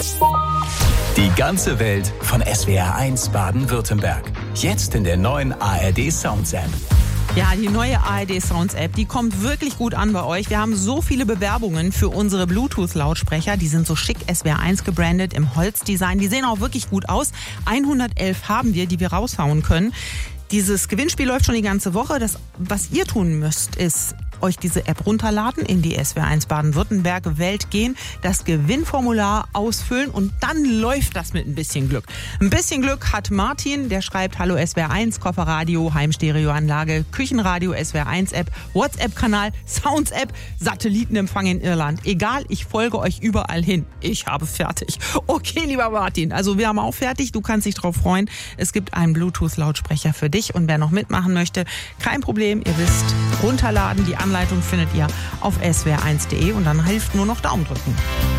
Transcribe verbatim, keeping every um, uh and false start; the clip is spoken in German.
Die ganze Welt von S W R eins Baden-Württemberg. Jetzt in der neuen A R D Sounds App. Ja, die neue A R D Sounds App, die kommt wirklich gut an bei euch. Wir haben so viele Bewerbungen für unsere Bluetooth-Lautsprecher. Die sind so schick S W R eins gebrandet im Holzdesign. Die sehen auch wirklich gut aus. hundertelf haben wir, die wir raushauen können. Dieses Gewinnspiel läuft schon die ganze Woche. Das, was ihr tun müsst, ist euch diese App runterladen, in die S W R eins Baden-Württemberg Welt gehen, das Gewinnformular ausfüllen und dann läuft das mit ein bisschen Glück. Ein bisschen Glück hat Martin, der schreibt: Hallo S W R eins, Kofferradio, Heimstereoanlage, Küchenradio, S W R eins App, WhatsApp-Kanal, Sounds App, Satellitenempfang in Irland. Egal, ich folge euch überall hin. Ich habe fertig. Okay, lieber Martin, also wir haben auch fertig. Du kannst dich drauf freuen. Es gibt einen Bluetooth-Lautsprecher für dich und wer noch mitmachen möchte, kein Problem. Ihr wisst, runterladen, die Anleitung findet ihr auf S W R eins Punkt de und dann hilft nur noch Daumen drücken.